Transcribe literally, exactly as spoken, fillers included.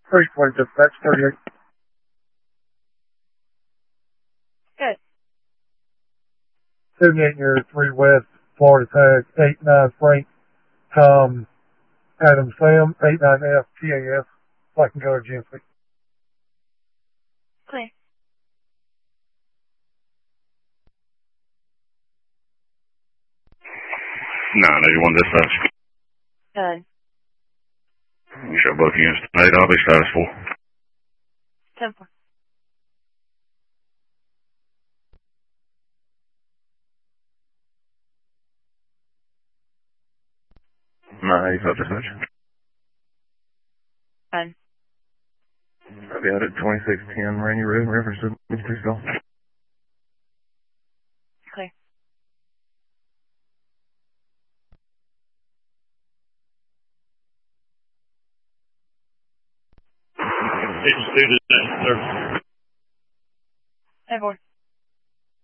three twenty dispatch, thirty-eight. Good. seventy-eight near three West, Florida tag, eight nine Frank, Tom, Adam Sam, eight nine F, T A S, so I can go to G M C. Clear. nine eighty-one dispatch. Good. You show both units tonight. I'll be status full. ten four. nine eighty-five dispatch. Fine. I'll be out at twenty-six ten Rainy Road, reference to please call. Clear. Eight students, sir. ten four.